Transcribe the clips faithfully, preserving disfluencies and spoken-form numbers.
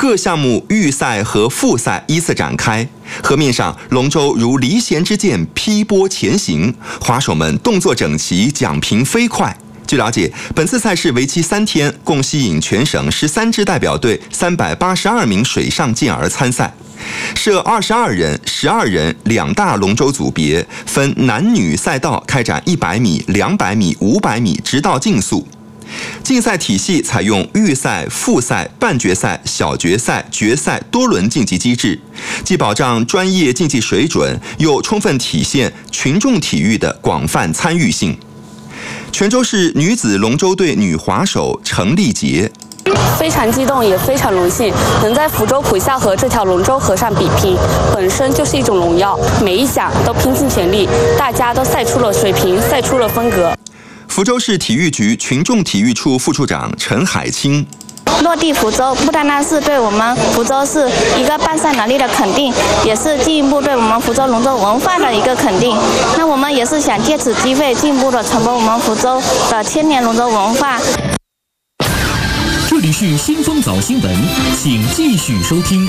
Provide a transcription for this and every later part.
各项目预赛和复赛依次展开。河面上，龙舟如离弦之箭劈波前行，滑手们动作整齐，桨频飞快。据了解，本次赛事为期三天，共吸引全省十三支代表队、三百八十二名水上健儿参赛。设二十二人、十二人两大龙舟组别，分男女赛道开展一百米、两百米、五百米直到竞速。竞赛体系采用预赛、复赛、半决赛、小决赛、决赛多轮竞技机制，既保障专业竞技水准，又充分体现群众体育的广泛参与性。泉州市女子龙舟队女滑手程丽杰。 非常激动，也非常荣幸，能在福州普孝河这条龙舟河上比拼，本身就是一种荣耀。每一项都拼尽全力，大家都赛出了水平，赛出了风格。 福州市体育局群众体育处副处长陈海清。 落地福州不单单是对我们福州市一个办赛能力的肯定，也是进一步对我们福州龙舟文化的一个肯定。那我们也是想借此机会进一步的传播我们福州的千年龙舟文化。 这里是新风早新闻，请继续收听。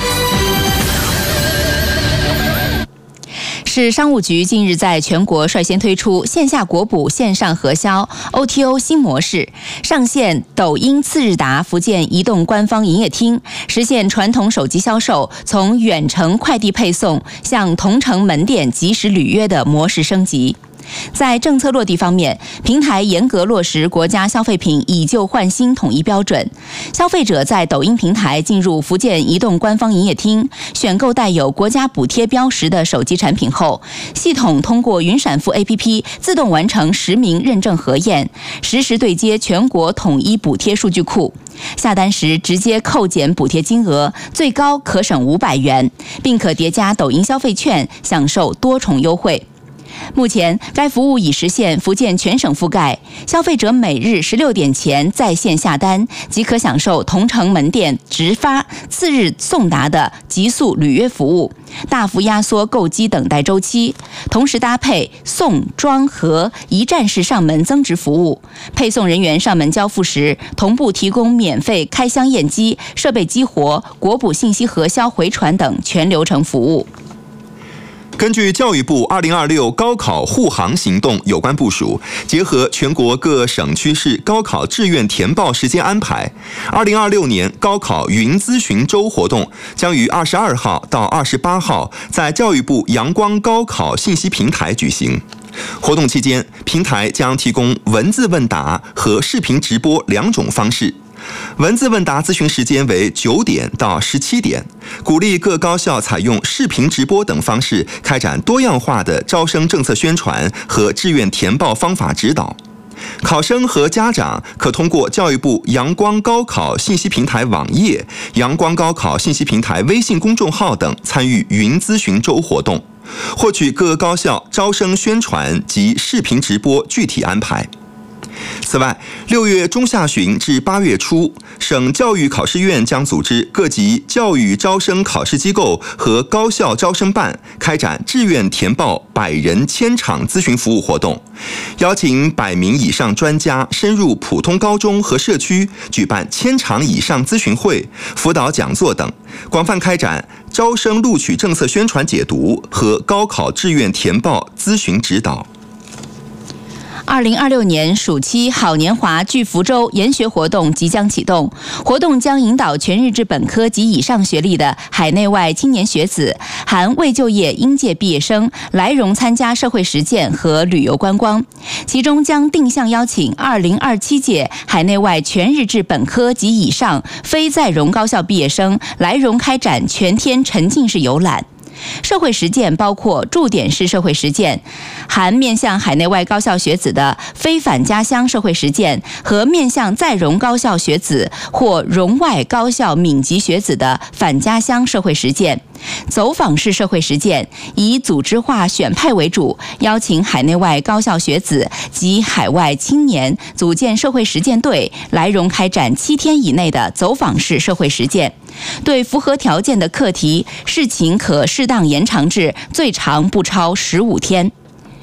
市商务局近日在全国率先推出线下国补线上核销 O T O 新模式，上线抖音次日达福建移动官方营业厅，实现传统手机销售从远程快递配送向同城门店及时履约的模式升级。在政策落地方面，平台严格落实国家消费品以旧换新统一标准。消费者在抖音平台进入福建移动官方营业厅，选购带有国家补贴标识的手机产品后，系统通过云闪付 A P P 自动完成实名认证核验，实时对接全国统一补贴数据库。下单时直接扣减补贴金额，最高可省五百元，并可叠加抖音消费券，享受多重优惠。目前，该服务已实现福建全省覆盖，消费者每日十六点前在线下单，即可享受同城门店直发、次日送达的极速履约服务，大幅压缩购机等待周期，同时搭配送、装、核一站式上门增值服务。配送人员上门交付时，同步提供免费开箱验机、设备激活、国补信息核销回传等全流程服务。 根据教育部二零二六高考护航行动有关部署，结合全国各省区市高考志愿填报时间安排，二零二六年高考云咨询周活动将于二十二号到二十八号在教育部阳光高考信息平台举行。活动期间，平台将提供文字问答和视频直播两种方式。文字问答咨询时间为九点到十七点，鼓励各高校采用视频直播等方式开展多样化的招生政策宣传和志愿填报方法指导。考生和家长可通过教育部阳光高考信息平台网页、阳光高考信息平台微信公众号等参与云咨询周活动，获取各高校招生宣传及视频直播具体安排。此外，六月中下旬至八月初，省教育考试院将组织各级教育招生考试机构和高校招生办开展志愿填报百人千场咨询服务活动，邀请百名以上专家深入普通高中和社区，举办千场以上咨询会、辅导讲座等，广泛开展招生录取政策宣传解读和高考志愿填报咨询指导。 二零二六年暑期好年华聚福州研学活动即将启动，活动将引导全日制本科及以上学历的海内外青年学子，含未就业应届毕业生来蓉参加社会实践和旅游观光，其中将定向邀请二零二七届海内外全日制本科及以上非在蓉高校毕业生来蓉开展全天沉浸式游览。社会实践包括驻点式社会实践，含面向海内外高校学子的非返家乡社会实践和面向在蓉高校学子或蓉外高校闽籍学子的返家乡社会实践。走访式社会实践以组织化选派为主，邀请海内外高校学子及海外青年组建社会实践队，来蓉开展七天以内的走访式社会实践。对符合条件的课题，试情可适当延长至最长不超十五天。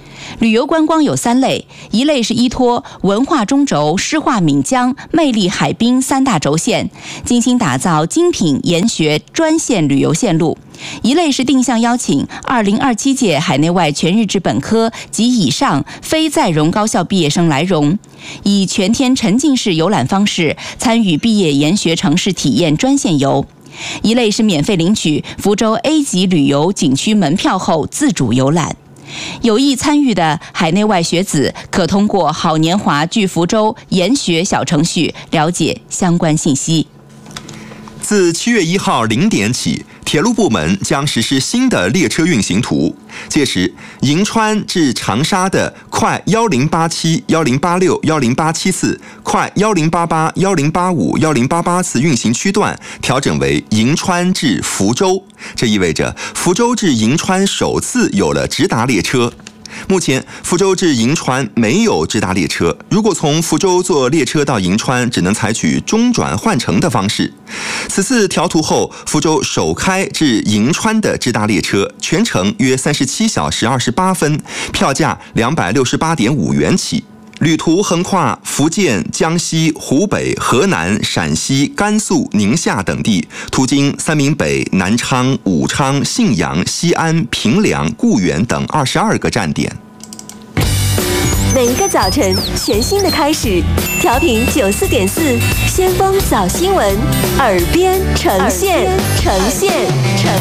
旅游观光有三类，一类是依托文化中轴、诗画闽江、魅力海滨三大轴线，精心打造精品研学专线旅游线路；一类是定向邀请二零二七届海内外全日制本科及以上非在蓉高校毕业生来蓉，以全天沉浸式游览方式参与毕业研学城市体验专线游；一类是免费领取福州 A 级旅游景区门票后自主游览。有意参与的海内外学子可通过好年华聚福州研学小程序了解相关信息。 自七月一号零点起，铁路部门将实施新的列车运行图。届时，银川至长沙的快一零八七、一零八六、一零八七次、快一零八八、一零八五、一零八八次运行区段调整为银川至福州。这意味着福州至银川首次有了直达列车。目前，福州至银川没有直达列车。如果从福州坐列车到银川，只能采取中转换乘的方式。此次调图后，福州首开至银川的直达列车，全程约三十七小时二十八分，票价两百六十八点五元起。旅途横跨福建、江西、湖北、河南、陕西、甘肃、宁夏等地，途经三明北、南昌、武昌、信阳、西安、平凉、固原等二十二个站点。 每一个早晨，全新的开始。调频九四点四，先锋早新闻，耳边呈现，呈现，呈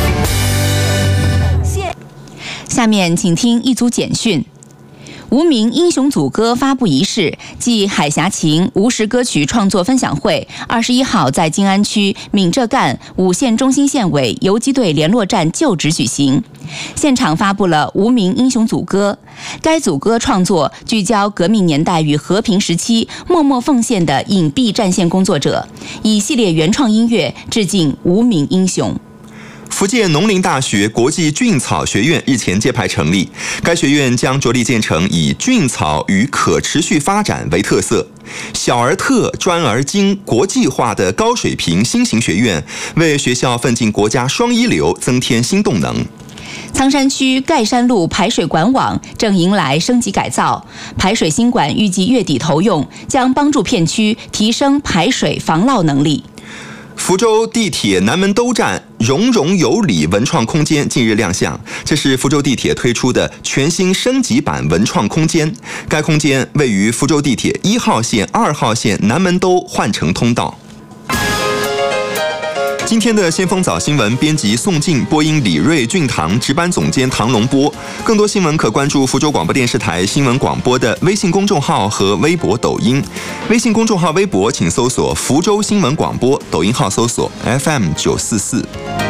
现。 下面请听一组简讯。无名英雄组歌发布仪式暨海峡情无实歌曲创作分享会，二十一号在金安区闽浙赣五县中心县委游击队联络站旧址举行。现场发布了无名英雄组歌，该组歌创作聚焦革命年代与和平时期默默奉献的隐蔽战线工作者，以系列原创音乐致敬无名英雄。 福建农林大学国际菌草学院日前揭牌成立，该学院将着力建成以菌草与可持续发展为特色，小而特、专而精、国际化的高水平新型学院，为学校奋进国家双一流增添新动能。 苍山区盖山路排水管网正迎来升级改造，排水新管预计月底投用，将帮助片区提升排水防涝能力。 福州地铁南门兜站融融有礼文创空间近日亮相，这是福州地铁推出的全新升级版文创空间。该空间位于福州地铁一号线、二号线南门兜换乘通道。今天的先锋早新闻，编辑宋静，播音李瑞、俊堂，值班总监唐龙波。更多新闻可关注福州广播电视台新闻广播的微信公众号和微博、抖音。微信公众号、微博请搜索福州新闻广播，抖音号搜索 F M 九四四。